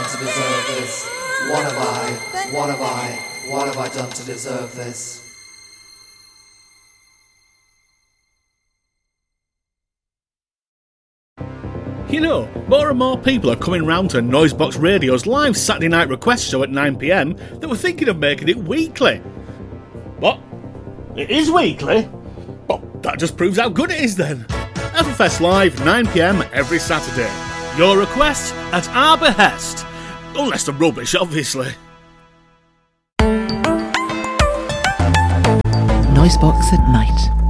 done to deserve this? What have I done to deserve this? You know, more and more people are coming round to Noisebox Radio's live Saturday night request show at 9pm that were thinking of making it weekly. What? It is weekly? Well, that just proves how good it is then. Everfest Live, 9pm every Saturday. Your request at our behest. Unless they're rubbish, obviously. Noisebox at night.